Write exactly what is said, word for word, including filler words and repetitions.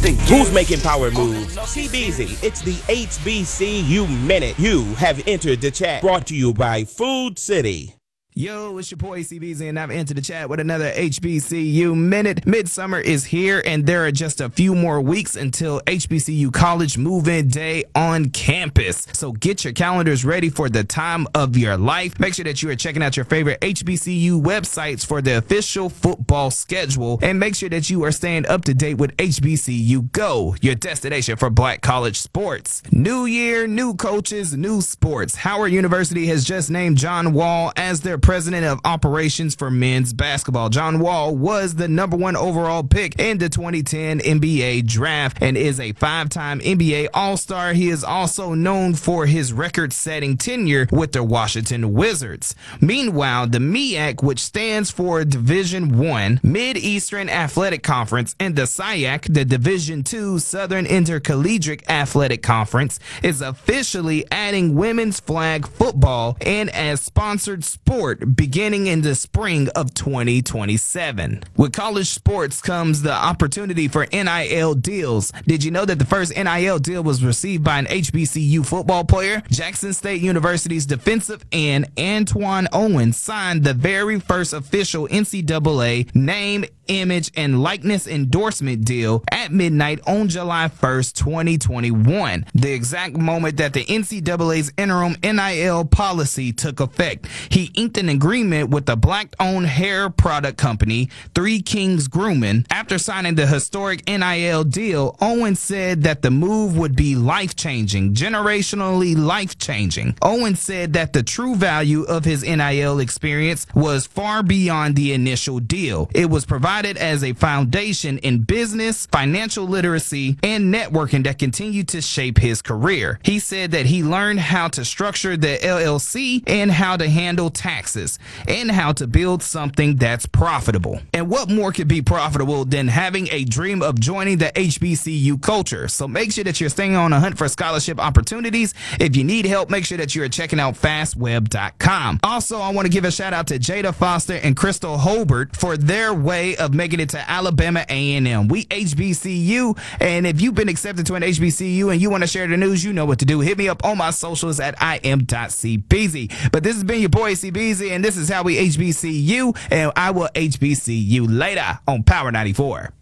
Who's making power moves? C B Z. It's the H B C U Minute. You have entered the chat. Brought to you by Food City. Yo, it's your boy C B Z, and I've entered the chat with another H B C U Minute. Midsummer is here, and there are just a few more weeks until H B C U College Move-In Day on campus. So get your calendars ready for the time of your life. Make sure that you are checking out your favorite H B C U websites for the official football schedule, and make sure that you are staying up to date with H B C U Go, your destination for Black college sports. New year, new coaches, new sports. Howard University has just named John Wall as their president of operations for men's basketball. John Wall was the number one overall pick in the twenty ten N B A draft and is a five-time N B A All-Star. He is also known for his record-setting tenure with the Washington Wizards. Meanwhile, the M E A C, which stands for Division One Mid-Eastern Athletic Conference, and the S I A C, the Division Two Southern Intercollegiate Athletic Conference, is officially adding women's flag football and as sponsored sport beginning in the spring of twenty twenty-seven. With college sports comes the opportunity for N I L deals. Did you know that the first N I L deal was received by an H B C U football player? Jackson State University's defensive end Antoine Owens signed the very first official N C double A name, image, and likeness endorsement deal at midnight on July first, twenty twenty-one, the exact moment that the N C double A's interim N I L policy took effect. He inked an agreement with the black-owned hair product company Three Kings Grooming. After signing the historic N I L deal, Owens said that the move would be life-changing, generationally life-changing. Owens said that the true value of his N I L experience was far beyond the initial deal. It was provided as a foundation in business, financial literacy, and networking that continued to shape his career. He said that he learned how to structure the L L C and how to handle taxes and how to build something that's profitable. And what more could be profitable than having a dream of joining the H B C U culture? So make sure that you're staying on a hunt for scholarship opportunities. If you need help, make sure that you are checking out fast web dot com. Also, I want to give a shout out to Jada Foster and Crystal Hobart for their way of making it to Alabama A and M. We H B C U, and if you've been accepted to an H B C U and you want to share the news, you know what to do. Hit me up on my socials at I am dot C B Z. But this has been your boy C B Z, and this is how we H B C U, and I will H B C U later on Power ninety-four.